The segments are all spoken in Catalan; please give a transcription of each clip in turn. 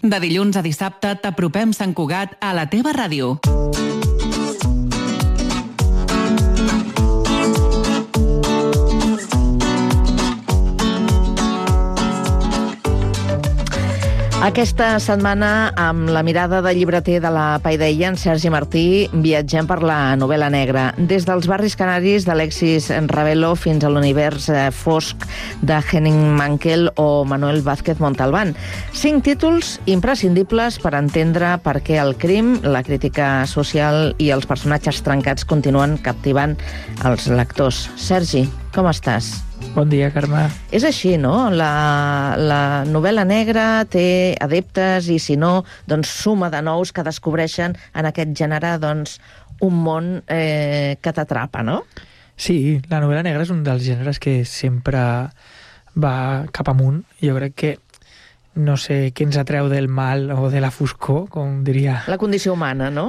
De dilluns a dissabte t'apropem Sant Cugat a la teva ràdio. Aquesta setmana, amb la mirada de llibreter de la Paideia, en Sergi Martí, viatgem per la novel·la negra. Des dels barris canaris d'Alexis Ravelo fins a l'univers fosc de Henning Mankell o Manuel Vázquez Montalbán. 5 títols imprescindibles per entendre per què el crim, la crítica social i els personatges trencats continuen captivant els lectors. Sergi, com estàs? Bon dia, Carme. És així, no? La novel·la negra té adeptes i, si no, doncs suma de nous que descobreixen en aquest gènere doncs, un món que t'atrapa, no? Sí, la novel·la negra és un dels gèneres que sempre va cap amunt. Jo crec que no sé què ens atreu del mal o de la foscor, com diria. La condició humana, no?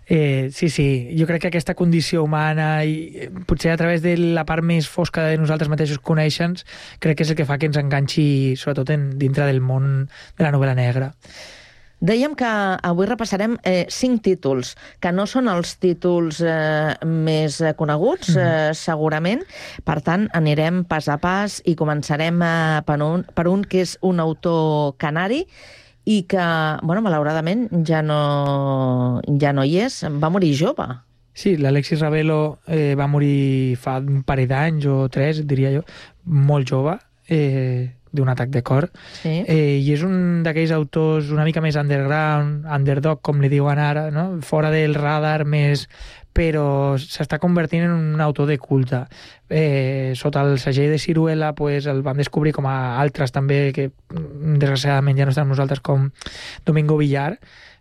Sí. Jo crec que aquesta condició humana i potser a través de la part més fosca de nosaltres mateixos conèixer-nos, crec que és el que fa que ens enganxi sobretot dintre del món de la novel·la negra. Dèiem que avui repassarem 5 títols, que no són els títols més coneguts, segurament. Per tant, anirem pas a pas i començarem per un que és un autor canari i que, bueno, malauradament ja no hi és. Va morir jove. Sí, l'Alexis Ravelo va morir fa un parell d'anys o 3, diria jo, molt jove, d'un atac de cor. Sí. I és un d'aquells autors una mica més underground, underdog, com li diuen ara, no? Fora del radar més, però s'està convertint en un autor de culte. Sota el segell de Siruela pues, el vam descobrir com a altres també, que desgraciadament ja no estan amb nosaltres, com Domingo Villar,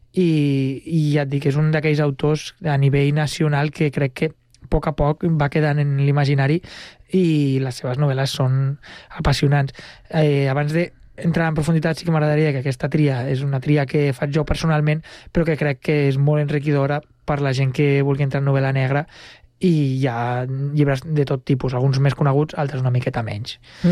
i ja et dic, és un d'aquells autors a nivell nacional que crec que a poc va quedant en l'imaginari i les seves novel·les són apassionants. Abans d'entrar en profunditat, sí que m'agradaria que aquesta tria és una tria que faig jo personalment, però que crec que és molt enriquidora per la gent que vulgui entrar en novel·la negra, i hi ha llibres de tot tipus, alguns més coneguts, altres una miqueta menys.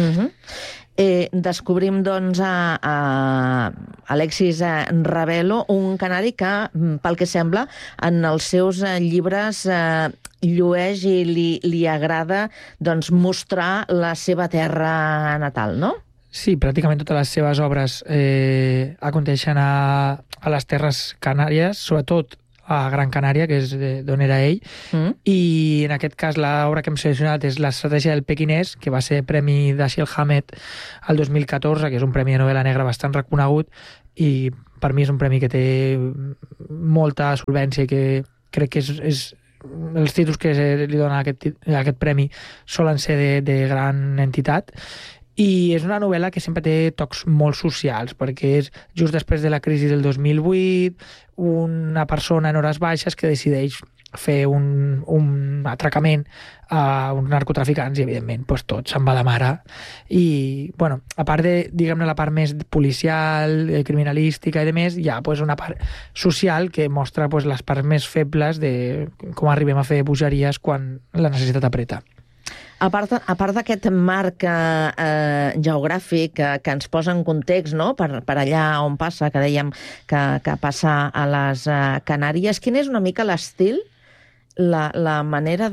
Descobrim, doncs, a Alexis Ravelo, un canari que, pel que sembla, en els seus llibres llueix i li agrada doncs, mostrar la seva terra natal, no? Sí, pràcticament totes les seves obres aconteixen a les terres canàries, sobretot a Gran Canària, que és d'on era ell, i en aquest cas l'obra que hem seleccionat és l'estratègia del pequinès, que va ser premi Dashiell Hammett el 2014, que és un premi de novel·la negra bastant reconegut, i per mi és un premi que té molta solvència i que crec que és els títols que li donen aquest premi solen ser de gran entitat. I és una novel·la que sempre té tocs molt socials, perquè és just després de la crisi del 2008, una persona en hores baixes que decideix fer un atracament a uns narcotraficants i, evidentment, doncs tot se'n va de mare. I, bueno, a part de, diguem-ne, la part més policial, criminalística i demés, hi ha doncs, una part social que mostra doncs, les parts més febles de com arribem a fer bogeries quan la necessitat apreta. A part d'aquest marc geogràfic que ens posa en context, no? per allà on passa, que dèiem que passa a les Canàries, quin és una mica l'estil, la manera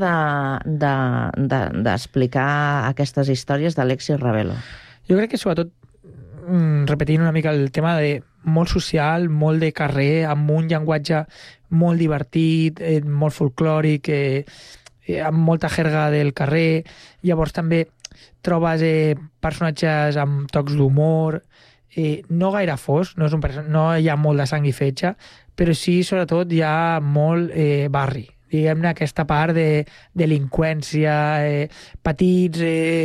d'explicar aquestes històries d'Alexis Ravelo? Jo crec que sobretot repetint una mica el tema de molt social, molt de carrer, amb un llenguatge molt divertit, molt folclòric, amb molta jerga del carrer. Llavors també trobes personatges amb tocs d'humor, no gaire fosc, no hi ha molt de sang i fetge, però sí, sobretot, hi ha molt barri. Diguem-ne, aquesta part de delinqüència, petits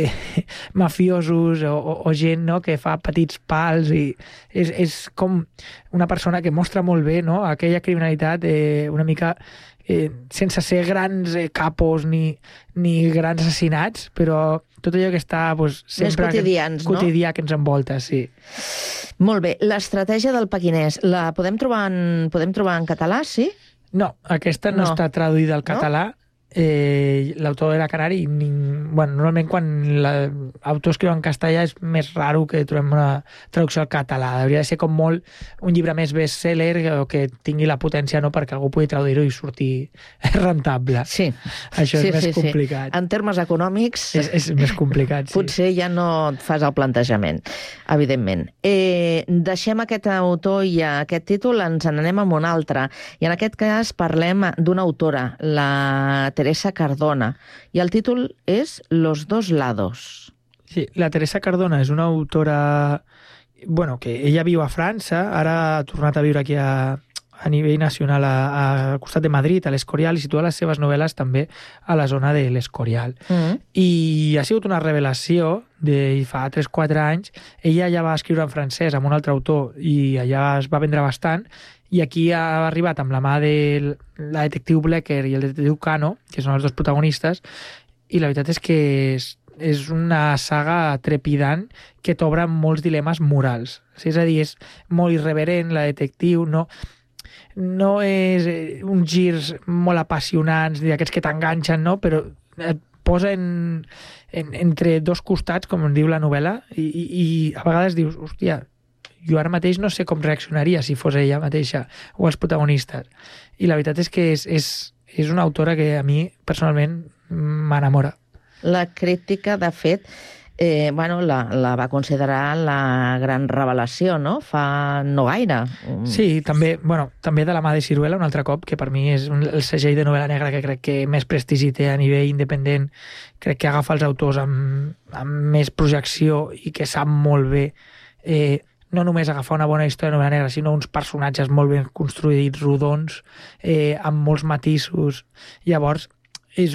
mafiosos o gent, no?, que fa petits pals, i és com una persona que mostra molt bé, no?, aquella criminalitat una mica sense ser grans capos ni grans assassinats, però tot allò que està sempre quotidians, quotidià, que ens envolta, sí. Molt bé. L'estratègia del pequinès, la podem trobar en català, sí? No, aquesta no està traduïda al català. l'autor era canari i normalment quan l'autor escriu en castellà és més raro que trobem una traducció al català. Hauria de ser com molt un llibre més best-seller o que tingui la potència, no?, perquè algú pugui traduir-ho i sortir rentable. Sí. Això és més complicat. En termes econòmics... És més complicat, sí. Potser ja no et fas el plantejament, evidentment. Deixem aquest autor i aquest títol, ens n'anem amb un altre. I en aquest cas parlem d'una autora, la Teresa Cardona, i el títol és Los dos lados. Sí, la Teresa Cardona és una autora, que ella viu a França, ara ha tornat a viure aquí a nivell nacional al costat de Madrid, a l'Escorial, i situa les seves novel·les també a la zona de l'Escorial. I ha sigut una revelació de fa 3-4 anys. Ella ja va escriure en francès amb un altre autor i allà es va vendre bastant, i aquí ha arribat amb la mà de la detectiu Blecker i el detectiu Cano, que són els dos protagonistes, i la veritat és que és una saga trepidant que t'obre molts dilemes morals. És a dir, és molt irreverent, la detectiu, no és uns girs molt apassionants, d'aquests que t'enganxen, no? Però et posa entre dos costats, com en diu la novel·la, i a vegades dius, hòstia, jo ara mateix no sé com reaccionaria si fos ella mateixa o els protagonistes. I la veritat és que és una autora que a mi, personalment, m'enamora. La crítica, de fet, la va considerar la gran revelació, no? Fa no gaire. Sí, també de la mà de Siruela, un altre cop, que per mi és el segell de novel·la negra que crec que més prestigi té a nivell independent. Crec que agafa els autors amb més projecció i que sap molt bé no només agafar una bona història de novel·la negra, sinó uns personatges molt ben construïts, rodons, amb molts matisos. Llavors, és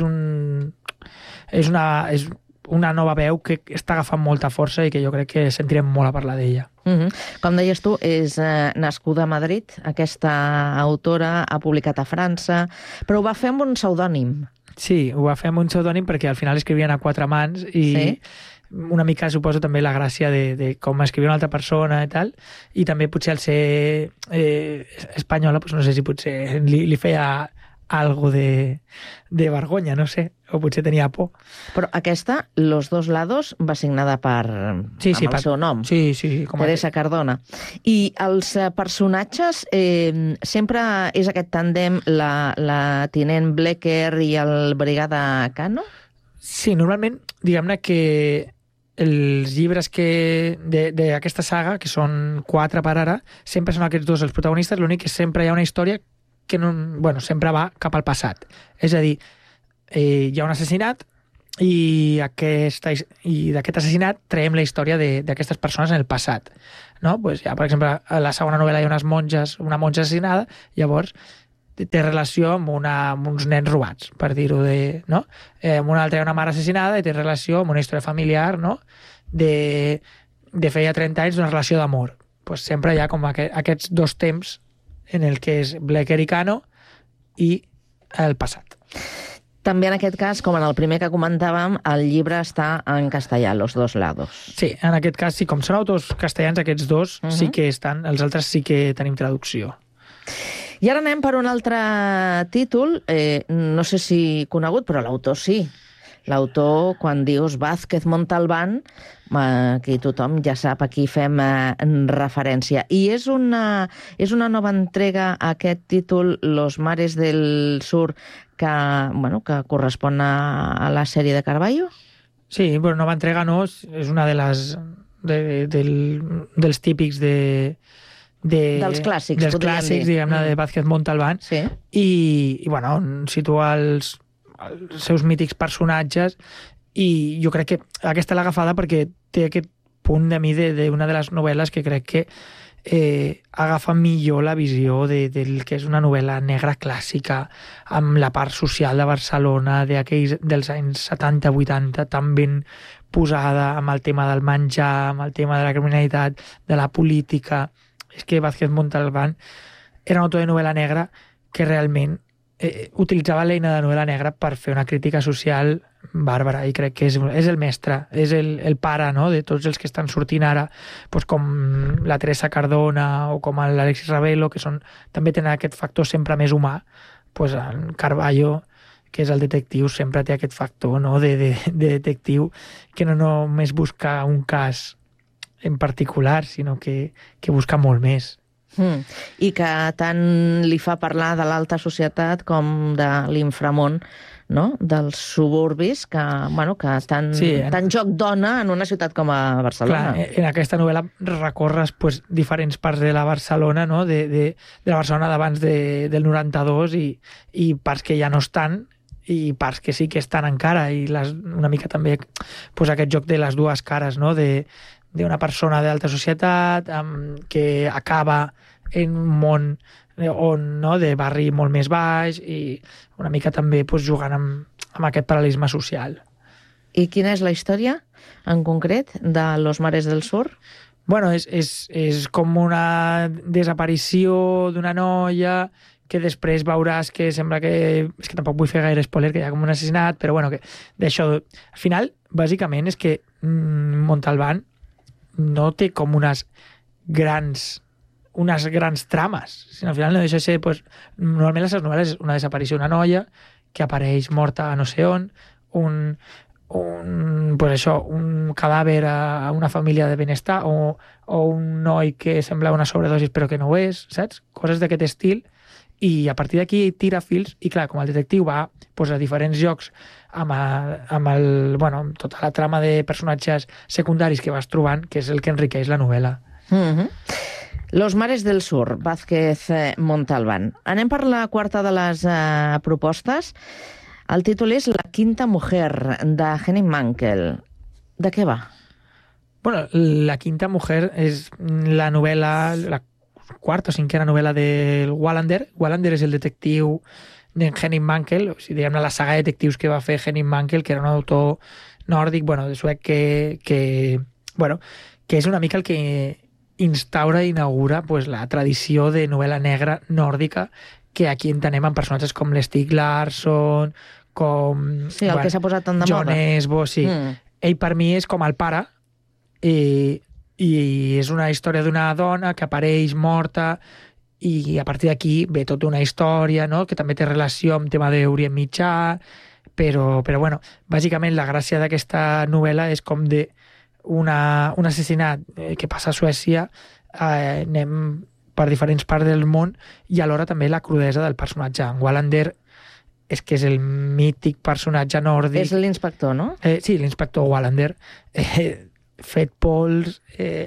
una nova veu que està agafant molta força i que jo crec que sentirem molt a parlar d'ella. Com deies tu, és nascuda a Madrid. Aquesta autora ha publicat a França, però ho va fer amb un pseudònim. Sí, ho va fer amb un pseudònim perquè al final escrivien a 4 mans i... Sí? Una mica suposo també la gràcia de com escrivia una altra persona i tal, i també potser al ser espanyola, no sé si potser li feia algo de vergonya, no sé, o potser tenia por. Però aquesta, Los dos lados, va signada amb el seu nom. Sí, Teresa Cardona. I els personatges, sempre és aquest tàndem, la tinent Blecker i el brigada Cano? Sí, normalment, diguem-ne que els llibres d'aquesta saga, que són 4 per ara, sempre són aquests dos els protagonistes, l'únic que sempre hi ha una història que sempre va cap al passat. És a dir, hi ha un assassinat i d'aquest assassinat traiem la història d'aquestes persones en el passat. No? Pues ja, per exemple, a la segona novel·la hi ha una monja assassinada, llavors té relació amb uns nens robats, per dir-ho no? Amb una altra hi ha una mare assassinada i té relació amb una història familiar, no? de feia 30 anys d'una relació d'amor. Pues sempre hi ha com aquests dos temps en el que és Blecker i Cano i el passat. També en aquest cas, com en el primer que comentàvem, el llibre està en castellà, Los dos lados. Sí, en aquest cas, sí, com són autors castellans, aquests dos sí que estan, els altres sí que tenim traducció. I ara anem per un altre títol, no sé si conegut, però l'autor sí. L'autor, quan dius Vázquez Montalbán, aquí tothom ja sap a qui fem referència. I és una nova entrega a aquest títol, Los mares del sur, que correspon a la sèrie de Carballo? Sí, però nova entrega no, és una dels típics dels clàssics, diguem-ne, de Vázquez Montalbán. Sí. I situa els seus mítics personatges, i jo crec que aquesta l'ha agafada perquè té aquest punt de mi d'una de les novel·les que crec que agafa millor la visió del que és una novel·la negra clàssica, amb la part social de Barcelona dels anys 70-80 tan ben posada, amb el tema del menjar, amb el tema de la criminalitat, de la política. És que Vázquez Montalbán era un autor de novel·la negra que realment utilitzava l'eina de novel·la negra per fer una crítica social bàrbara, i crec que és el mestre, és el pare, no?, de tots els que estan sortint ara, doncs com la Teresa Cardona o com l'Alexis Ravelo, que també tenen aquest factor sempre més humà. Doncs en Carballo que és el detectiu, sempre té aquest factor, no?, de detectiu, que no només busca un cas en particular, sinó que busca molt més. I que tant li fa parlar de l'alta societat com de l'inframón, no?, dels suburbis, que tant joc dona en una ciutat com a Barcelona. Clar, en aquesta novel·la recorres diferents parts de la Barcelona, no?, de la Barcelona d'abans del 92 i parts que ja no estan, i parts que sí que estan encara, i una mica també aquest joc de les dues cares, no?, d'una persona d'alta societat que acaba en un món de barri molt més baix, i una mica també jugant amb aquest paral·lelisme social. I quina és la història, en concret, de Los Mares del Sur? Bueno, és com una desaparició d'una noia que després veuràs que sembla que... És que tampoc vull fer gaire spoiler, que hi ha com un assassinat, però bueno, que d'això... Al final, bàsicament, és que Montalbán no té com unes grans trames, sinó al final no deixa de ser... Normalment les novel·les és una desaparició d'una noia que apareix morta a no sé on, un cadàver a una família de benestar, o un noi que sembla una sobredosis però que no ho és, saps? Coses d'aquest estil. I a partir d'aquí tira fils, i clar, com el detectiu va a diferents llocs amb tota la trama de personatges secundaris que vas trobant, que és el que enriqueix la novel·la. Los Mares del Sur, Vázquez Montalbán. Anem per la quarta de les propostes. El títol és La quinta mujer, de Henning Mankell. De què va? Bueno, La quinta mujer és la novel·la, la quarta o cinquena novel·la del Wallander. Wallander és el detectiu de Henning Mankell, o sigui, diguem-ne, la saga de detectius que va fer Henning Mankell, que era un autor nòrdic, de suec, que és una mica el que instaura i inaugura la tradició de novel·la negra nòrdica, que aquí entenem en personatges com l'Stieg Larsson, com... Sí, el que s'ha posat tant de moda. John Esbo, sí. Ell per mi és com el pare, i és una història d'una dona que apareix morta, i a partir d'aquí ve tota una història, no?, que també té relació amb tema d'Orient Mitjà, però bàsicament la gràcia d'aquesta novel·la és com un assassinat que passa a Suècia, anem per diferents parts del món, i alhora també la crudesa del personatge. En Wallander és que és el mític personatge nòrdic. És l'inspector, no? Sí, l'inspector Wallander. Fet pols,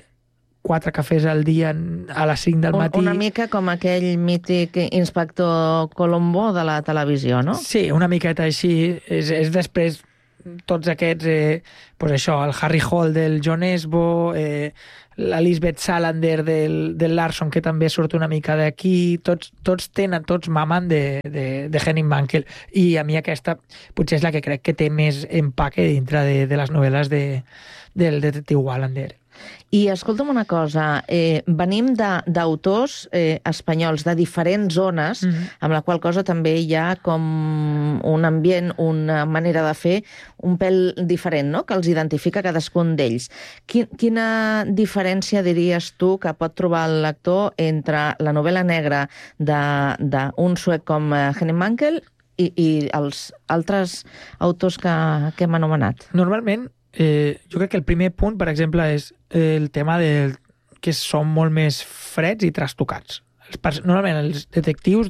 4 cafès al dia a les 5 del matí. Una mica com aquell mític inspector Colombo de la televisió, no? Sí, una miqueta així. És després tots aquests, el Harry Hole del John Esbo, la Lisbeth Salander del Larsson, que també surt una mica d'aquí, tots mamen de Henning Mankell, i a mi aquesta potser és la que crec que té més empaque dintre de les novel·les del detectiu Wallander. I escolta'm una cosa, venim d'autors espanyols de diferents zones, amb la qual cosa també hi ha com un ambient, una manera de fer un pèl diferent, no?, que els identifica cadascun d'ells. Quina diferència diries tu que pot trobar el lector entre la novel·la negra d'un suec com Henning Mankell i els altres autors que hem anomenat? Normalment, jo crec que el primer punt, per exemple, és el tema que són molt més freds i trastocats. Normalment els detectius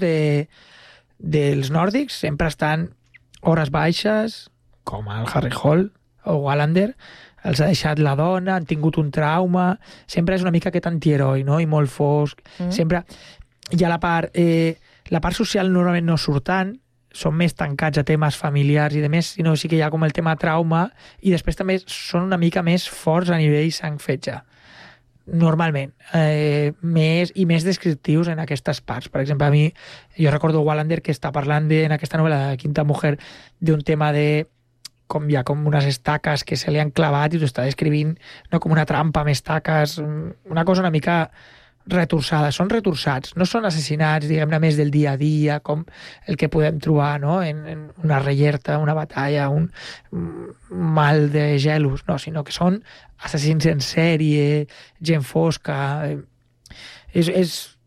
dels nòrdics sempre estan hores baixes, com el Harry Hole o Wallander, els ha deixat la dona, han tingut un trauma, sempre és una mica aquest antiheroi, no?, i molt fosc. Sempre hi ha la part social normalment no surt tant, són més tancats a temes familiars i demés, sinó sí que hi ha com el tema trauma, i després també són una mica més forts a nivell sang-fetge, normalment, més descriptius en aquestes parts. Per exemple, jo recordo Wallander que està parlant en aquesta novel·la de Quinta Mujer d'un tema de com hi ha com unes estaques que se li han clavat, i t'ho està descrivint, no, com una trampa amb estaques, una cosa una mica retorçada. Són retorçats, no són assassinats, diguem-ne, més del dia a dia, com el que podem trobar, no?, en una rellerta, una batalla, un mal de gelos, no, sinó que són assassins en sèrie, gent fosca. És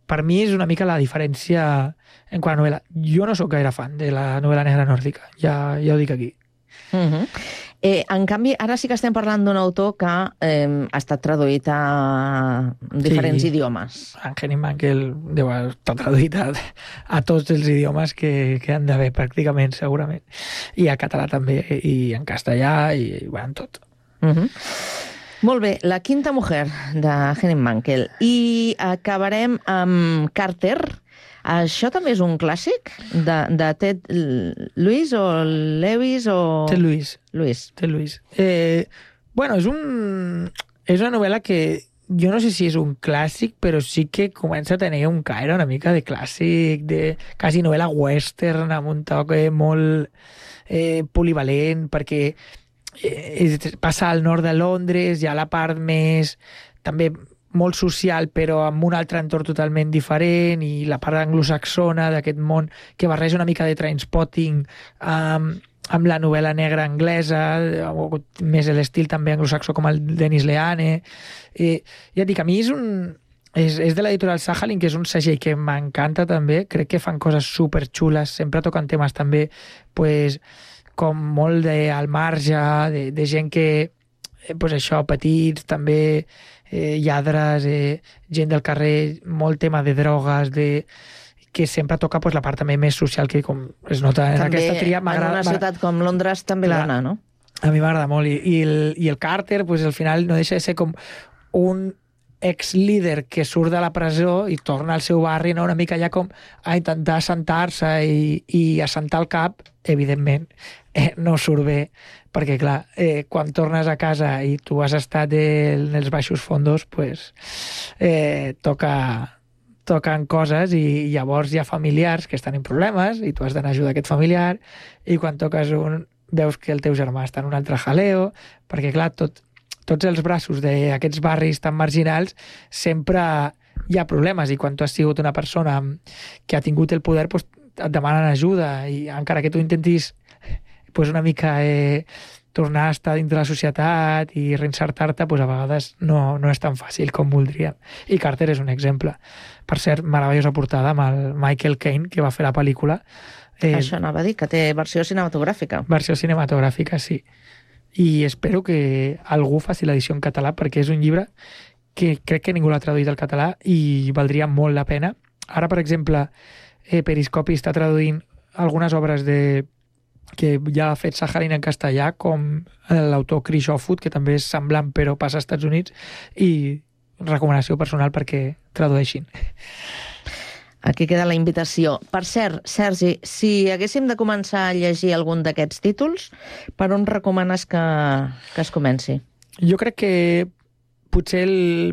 per mi és una mica la diferència en quant a novel·la. Jo no sóc gaire fan de la novel·la negra nòrdica, ja ho dic aquí. En canvi, ara sí que estem parlant d'un autor que ha estat traduït a diferents idiomes. En Henning Mankell deu estar traduït a tots els idiomes que han d'haver, pràcticament, segurament. I a català també, i en castellà, i en tot. Molt bé, La quinta mujer, de Henning Mankell. I acabarem amb Carter. Això també és un clàssic de Ted Lewis o Lewis o... Ted Lewis. Ted Lewis. Bueno, és una novel·la que jo no sé si és un clàssic, però sí que comença a tenir un caire una mica de clàssic, de quasi novel·la western, amb un toc molt polivalent, perquè passa al nord de Londres, hi ha la part més també molt social, però amb un altre entorn totalment diferent, i la part anglosaxona d'aquest món que barreja una mica de Trainspotting amb la novel·la negra anglesa, més l'estil també anglosaxó com el Dennis Lehane. Ja et dic, a mi és de l'editorial Sakhalin, que és un segell que m'encanta també, crec que fan coses superxules, sempre toquen temes també com molt al marge, de gent que, això, petits, també lladres, gent del carrer, molt tema de drogues, que sempre toca la part també més social, que com es nota en aquesta tria. També en una ciutat com Londres també dona, no? A mi m'agrada molt. I el Carter, al final, no deixa de ser com un ex-líder que surt de la presó i torna al seu barri, no? Una mica ja com a intentar assentar-se i assentar el cap, evidentment, no surt bé, perquè clar, quan tornes a casa i tu has estat en els baixos fondos, toquen coses, i llavors hi ha familiars que estan en problemes i tu has d'anar a ajudar aquest familiar, i quan toques veus que el teu germà està en un altre jaleo, perquè clar, tots els braços d'aquests barris tan marginals sempre hi ha problemes, i quan tu has sigut una persona que ha tingut el poder, et demanen ajuda, i encara que tu intentis una mica tornar a estar dintre de la societat i reinsertar-te, a vegades no és tan fàcil com voldríem. I Carter és un exemple. Per cert, meravellosa portada amb el Michael Caine, que va fer la pel·lícula. Això anava a dir, que té versió cinematogràfica. Versió cinematogràfica, sí. I espero que algú faci l'edició en català, perquè és un llibre que crec que ningú l'ha traduït al català i valdria molt la pena. Ara, per exemple, Periscopi està traduint algunes obres que ja ha fet Sakhalin en castellà, com l'autor Chris Offutt, que també és semblant però passa als Estats Units, i recomanació personal perquè tradueixin. Aquí queda la invitació. Per cert, Sergi, si haguéssim de començar a llegir algun d'aquests títols, per on recomanes que es comenci? Jo crec que potser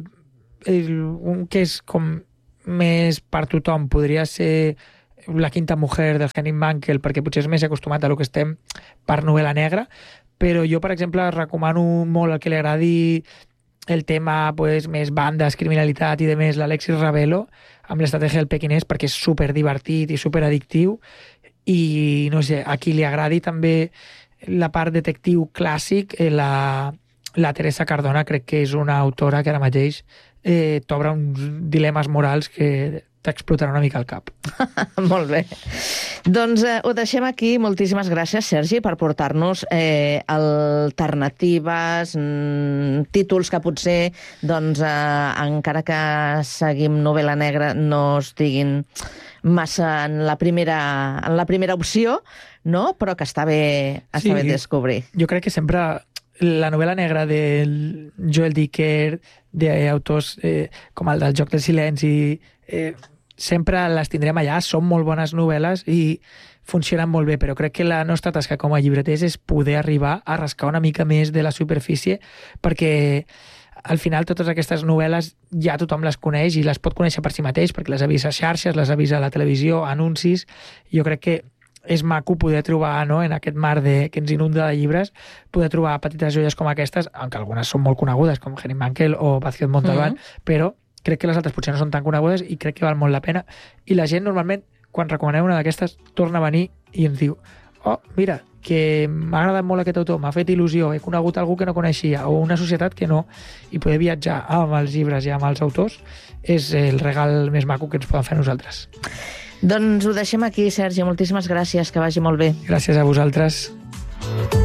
un que és com més per tothom podria ser La quinta mujer, del Henning Mankell, perquè potser és més acostumat a lo que estem per novel·la negra, però jo, per exemple, recomano molt el que li agradi el tema més bandes, criminalitat i demés, l'Alexis Ravelo, amb l'estratègia del pequinès, perquè és superdivertit i superaddictiu, i no sé, a qui li agradi també la part detectiu clàssic, la Teresa Cardona crec que és una autora que ara mateix t'obre uns dilemes morals que t'explotarà una mica el cap. Molt bé. Doncs ho deixem aquí. Moltíssimes gràcies, Sergi, per portar-nos alternatives, títols que potser, encara que seguim novel·la negra, no estiguin massa en la primera opció, no? Però que està bé descobrir. Jo crec que sempre la novel·la negra de Joel Dicker, d'autors com el del Joc del Silenci, sempre les tindrem allà, són molt bones novel·les i funcionen molt bé, però crec que la nostra tasca com a llibreters és poder arribar a rascar una mica més de la superfície, perquè al final totes aquestes novel·les ja tothom les coneix i les pot conèixer per si mateix, perquè les ha vist a xarxes, les ha vist a la televisió, anuncis. Jo crec que és maco poder trobar, no, en aquest mar que ens inunda de llibres, poder trobar petites joies com aquestes, aunque algunes són molt conegudes, com Henning Mankell o Vázquez Montalbán, però crec que les altres potser no són tan conegudes i crec que val molt la pena. I la gent normalment, quan recomanem una d'aquestes, torna a venir i ens diu: oh, mira, que m'ha agradat molt aquest autor, m'ha fet il·lusió, he conegut algú que no coneixia, o una societat que no, i poder viatjar amb els llibres i amb els autors és el regal més maco que ens poden fer a nosaltres. Doncs ho deixem aquí, Sergi. Moltíssimes gràcies, que vagi molt bé. Gràcies a vosaltres.